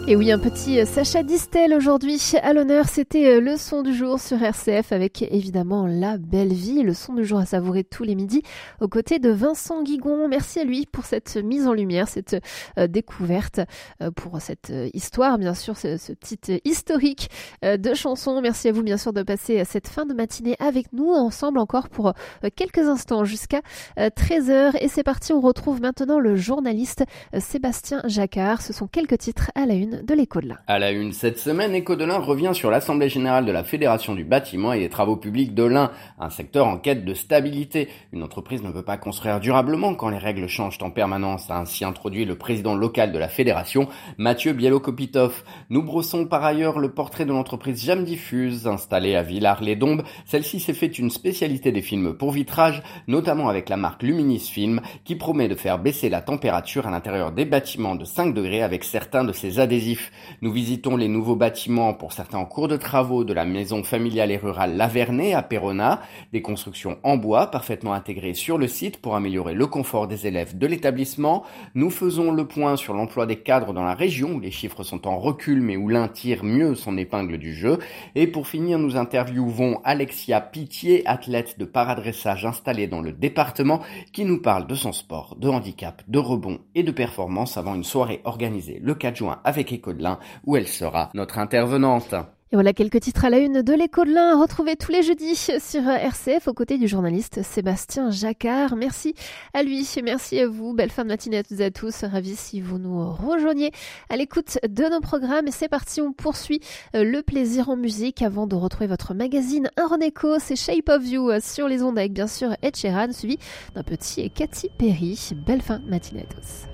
Et oui, un petit Sacha Distel aujourd'hui à l'honneur. C'était le son du jour sur RCF avec évidemment La Belle Vie, le son du jour à savourer tous les midis aux côtés de Vincent Guigon. Merci à lui pour cette mise en lumière, cette découverte, pour cette histoire, bien sûr, ce petit historique de chansons. Merci à vous, bien sûr, de passer cette fin de matinée avec nous, ensemble encore pour quelques instants jusqu'à 13h. Et c'est parti, on retrouve maintenant le journaliste Sébastien Jacquard. Ce sont quelques titres à la une de l'Écho de l'Ain. À la une cette semaine, Écho de l'Ain revient sur l'Assemblée Générale de la Fédération du Bâtiment et des Travaux Publics de l'Ain, un secteur en quête de stabilité. Une entreprise ne peut pas construire durablement quand les règles changent en permanence, a ainsi introduit le président local de la Fédération, Mathieu Bielokopitov. Nous brossons par ailleurs le portrait de l'entreprise Jam Diffuse, installée à Villars-les-Dombes. Celle-ci s'est fait une spécialité des films pour vitrage, notamment avec la marque Luminis Film, qui promet de faire baisser la température à l'intérieur des bâtiments de 5 degrés avec certains de ses adhésifs. Nous visitons les nouveaux bâtiments, pour certains en cours de travaux, de la maison familiale et rurale Lavernée à Péronat, des constructions en bois parfaitement intégrées sur le site pour améliorer le confort des élèves de l'établissement. Nous faisons le point sur l'emploi des cadres dans la région où les chiffres sont en recul mais où l'Ain tire mieux son épingle du jeu. Et pour finir, nous interviewons Alexia Pitié, athlète de paradressage installée dans le département, qui nous parle de son sport, de handicap, de rebond et de performance avant une soirée organisée le 4 juin avec Écho de l'Ain, où elle sera notre intervenante. Et voilà quelques titres à la une de l'Écho de l'Ain, retrouvés tous les jeudis sur RCF aux côtés du journaliste Sébastien Jacquard. Merci à lui, merci à vous. Belle fin de matinée à toutes et à tous. Ravi si vous nous rejoignez à l'écoute de nos programmes. Et c'est parti, on poursuit le plaisir en musique avant de retrouver votre magazine Un Renéco. C'est Shape of You sur les ondes avec bien sûr Ed Sheeran, suivi d'un petit Katy Perry. Belle fin de matinée à tous.